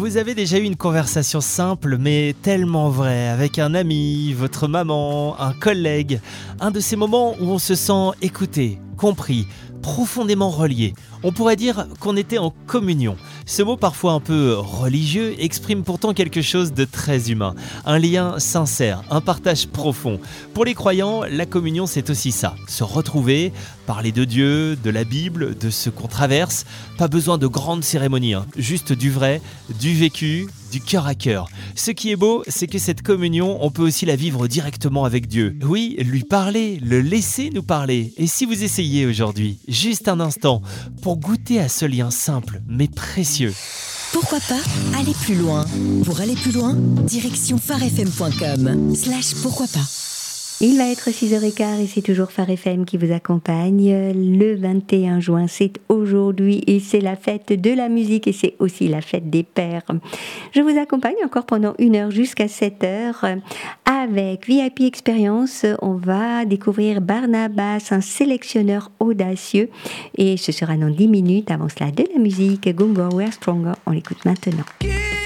Vous avez déjà eu une conversation simple mais tellement vraie avec un ami, votre maman, un collègue. Un de ces moments où on se sent écouté, compris, profondément relié. On pourrait dire qu'on était en communion. Ce mot parfois un peu religieux exprime pourtant quelque chose de très humain. Un lien sincère, un partage profond. Pour les croyants, la communion c'est aussi ça. Se retrouver, parler de Dieu, de la Bible, de ce qu'on traverse. Pas besoin de grandes cérémonies, juste du vrai, du vécu, du cœur à cœur. Ce qui est beau, c'est que cette communion, on peut aussi la vivre directement avec Dieu. Oui, lui parler, le laisser nous parler. Et si vous essayez aujourd'hui, juste un instant, pour goûter à ce lien simple mais précieux. Pourquoi pas aller plus loin? Pour aller plus loin, direction farfm.com/pourquoi pas. Il va être 6h15 et c'est toujours Phare FM qui vous accompagne. Le 21 juin, c'est aujourd'hui et c'est la fête de la musique et c'est aussi la fête des pères. Je vous accompagne encore pendant 1 heure jusqu'à 7h. Avec VIP Experience, on va découvrir Barnabas, un sélectionneur audacieux. Et ce sera dans 10 minutes. Avant cela, de la musique. Gungo, We're Stronger. On l'écoute maintenant.